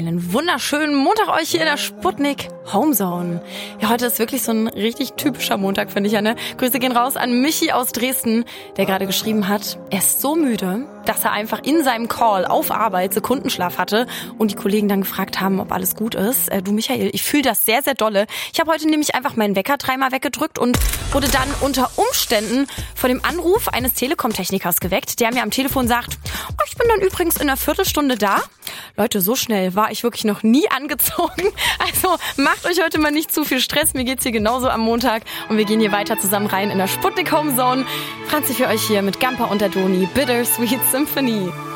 Einen wunderschönen Montag euch hier in der Sputnik Homezone. Ja, heute ist wirklich so ein richtig typischer Montag, finde ich ja, ne? Grüße gehen raus an Michi aus Dresden, der gerade geschrieben hat, er ist so müde, dass er einfach in seinem Call auf Arbeit Sekundenschlaf hatte und die Kollegen dann gefragt haben, ob alles gut ist. Du Michael, ich fühle das sehr, sehr dolle. Ich habe heute nämlich einfach meinen Wecker dreimal weggedrückt und wurde dann unter Umständen von dem Anruf eines Telekom-Technikers geweckt, der mir am Telefon sagt, oh, ich bin dann übrigens in einer Viertelstunde da. Leute, so schnell war ich wirklich noch nie angezogen. Also macht euch heute mal nicht zu viel Stress. Mir geht's hier genauso am Montag. Und wir gehen hier weiter zusammen rein in der Sputnik Homezone. Franzi für euch hier mit Gamper und der Doni. Bittersweet Symphony.